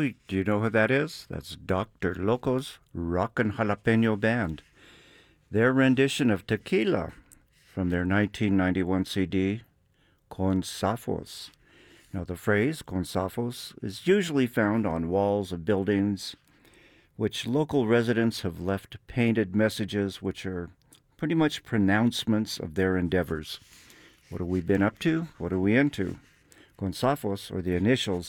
do you know who that is? That's Dr. Loco's Rockin' Jalapeno Band. Their rendition of Tequila from their 1991 CD, Con Safos. Now, the phrase Con Safos is usually found on walls of buildings which local residents have left painted messages which are pretty much pronouncements of their endeavors. What have we been up to? What are we into? Con Safos, or the initials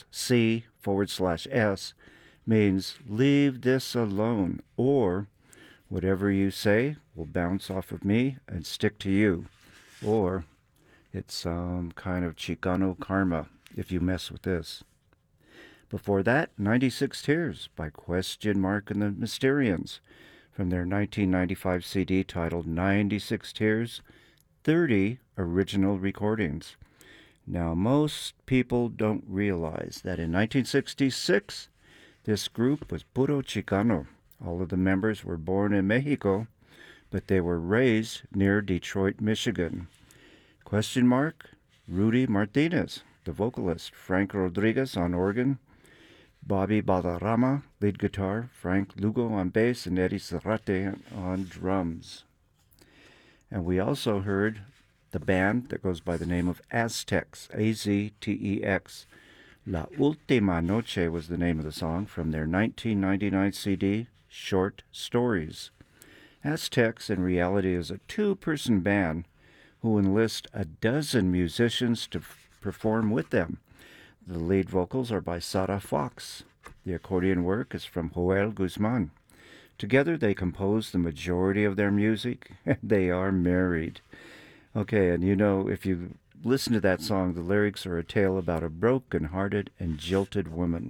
C/S, means leave this alone, or whatever you say will bounce off of me and stick to you, or it's some kind of Chicano karma if you mess with this. Before that, 96 Tears by Question Mark and the Mysterians from their 1995 CD titled 96 Tears, 30 Original Recordings. Now, most people don't realize that in 1966, this group was puro Chicano. All of the members were born in Mexico, but they were raised near Detroit, Michigan. Question Mark, Rudy Martinez, the vocalist, Frank Rodriguez on organ, Bobby Valderrama, lead guitar, Frank Lugo on bass, and Eddie Zarate on drums. And we also heard the band that goes by the name of Aztecs, Aztex. La Última Noche was the name of the song from their 1999 CD, Short Stories. Aztecs in reality is a two-person band who enlist a dozen musicians to perform with them. The lead vocals are by Sarah Fox. The accordion work is from Joel Guzman. Together they compose the majority of their music, and they are married. Okay, and you know, if you listen to that song, the lyrics are a tale about a broken-hearted and jilted woman.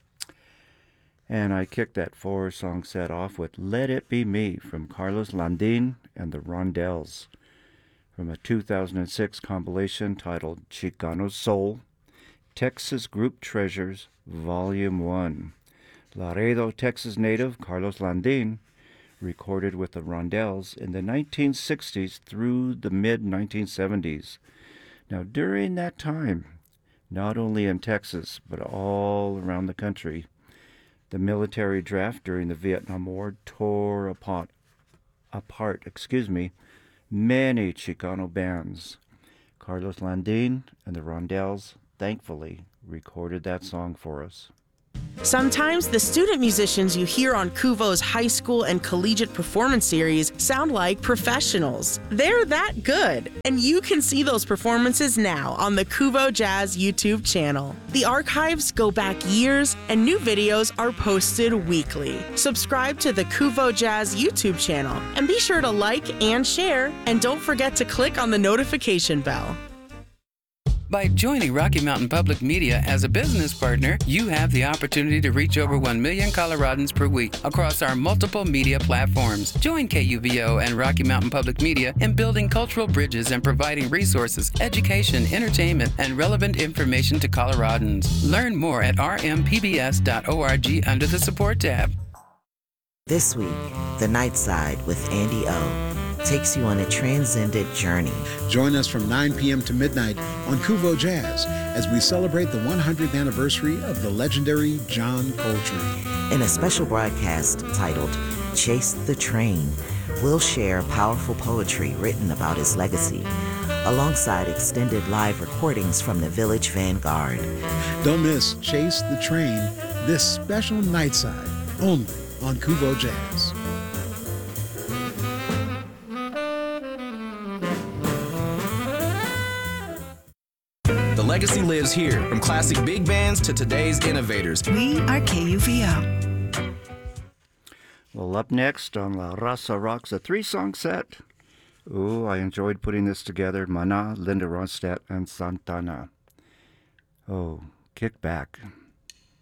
And I kicked that four-song set off with Let It Be Me from Carlos Landin and the Rondells from a 2006 compilation titled Chicano Soul, Texas Group Treasures, Volume 1. Laredo, Texas native Carlos Landin recorded with the Rondells in the 1960s through the mid-1970s. Now, during that time, not only in Texas, but all around the country, the military draft during the Vietnam War tore apart many Chicano bands. Carlos Landin and the Rondells thankfully recorded that song for us. Sometimes the student musicians you hear on Kuvo's high school and collegiate performance series sound like professionals. They're that good, and you can see those performances now on the Kuvo Jazz YouTube channel. The archives go back years, and new videos are posted weekly. Subscribe to the Kuvo Jazz YouTube channel, and be sure to like and share, and don't forget to click on the notification bell. By joining Rocky Mountain Public Media as a business partner, you have the opportunity to reach over 1 million Coloradans per week across our multiple media platforms. Join KUVO and Rocky Mountain Public Media in building cultural bridges and providing resources, education, entertainment, and relevant information to Coloradans. Learn more at rmpbs.org under the Support tab. This week, The Night Side with Andy O takes you on a transcendent journey. Join us from 9 p.m. to midnight on Kuvo Jazz as we celebrate the 100th anniversary of the legendary John Coltrane. In a special broadcast titled Chase the Train, we'll share powerful poetry written about his legacy, alongside extended live recordings from the Village Vanguard. Don't miss Chase the Train, this special night side, only on Kuvo Jazz. The legacy lives here, from classic big bands to today's innovators. We are KUVO. Well, up next on La Raza Rocks, a 3-song set. Ooh, I enjoyed putting this together. Mana, Linda Ronstadt, and Santana. Oh, kick back.